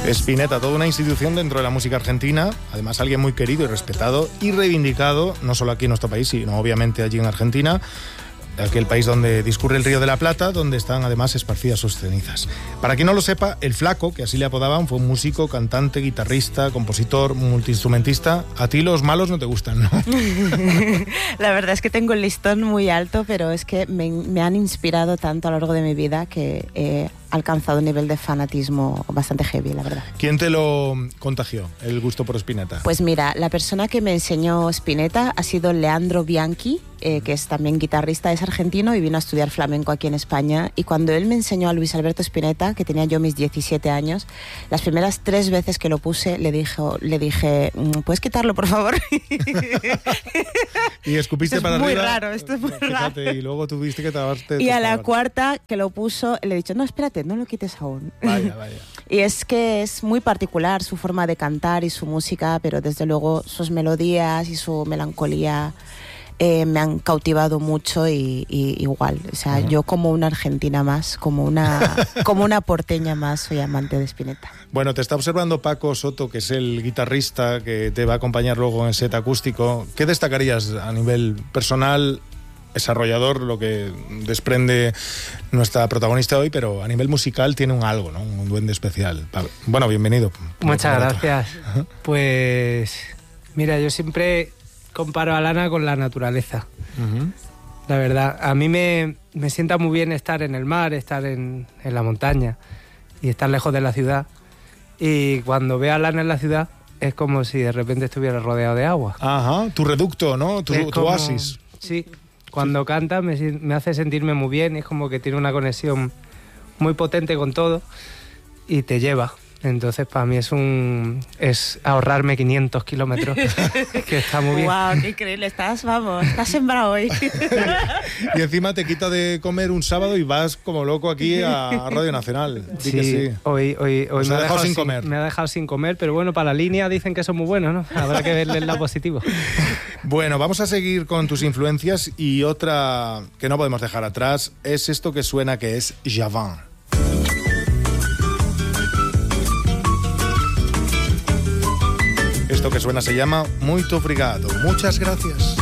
Spinetta, toda una institución dentro de la música argentina, además alguien muy querido y respetado y reivindicado, no solo aquí en nuestro país, sino obviamente allí en Argentina, aquel país donde discurre el Río de la Plata, donde están además esparcidas sus cenizas. Para quien no lo sepa, el Flaco, que así le apodaban, fue un músico, cantante, guitarrista, compositor, multiinstrumentista. A ti los malos no te gustan, ¿no? La verdad es que tengo el listón muy alto, pero es que me han inspirado tanto a lo largo de mi vida que he alcanzado un nivel de fanatismo bastante heavy, la verdad. ¿Quién te lo contagió, el gusto por Spinetta? Pues mira, la persona que me enseñó Spinetta ha sido Leandro Bianchi, que es también guitarrista, es argentino y vino a estudiar flamenco aquí en España. Y cuando él me enseñó a Luis Alberto Spinetta, que tenía yo mis 17 años, las primeras 3 veces que lo puse le dije, ¿puedes quitarlo, por favor? Y escupiste para arriba. Esto es muy raro. Y luego tuviste que tabarte. Y a la cuarta que lo puso, le he dicho, no, espérate, no lo quites aún. Vaya. Y es que es muy particular su forma de cantar y su música, pero desde luego sus melodías y su melancolía me han cautivado mucho y igual, o sea, yo como una argentina más, como una porteña más, soy amante de Spinetta. Bueno, te está observando Paco Soto, que es el guitarrista que te va a acompañar luego en el set acústico. ¿Qué destacarías a nivel personal, desarrollador, lo que desprende nuestra protagonista hoy, pero a nivel musical tiene un algo, ¿no? Un duende especial? Bueno, bienvenido. Muchas gracias. Pues mira, yo siempre comparo a Lana con la naturaleza. La verdad, a mí me sienta muy bien estar en el mar, estar en la montaña y estar lejos de la ciudad. Y cuando veo a Lana en la ciudad es como si de repente estuviera rodeado de agua. Ajá, tu reducto, ¿no? Tu oasis. Sí, cuando canta me hace sentirme muy bien, es como que tiene una conexión muy potente con todo y te lleva. Entonces, para mí es ahorrarme 500 kilómetros, que está muy bien. ¡Guau! ¡Qué increíble! Estás sembrado hoy. Y encima te quita de comer un sábado y vas como loco aquí a Radio Nacional. Sí. Hoy me ha dejado sin comer. Me ha dejado sin comer, pero bueno, para la línea dicen que son muy buenos, ¿no? Habrá que verle el lado positivo. Bueno, vamos a seguir con tus influencias y otra que no podemos dejar atrás es esto que suena, que es Javan. Esto que suena se llama Muito Obrigado. Muchas gracias.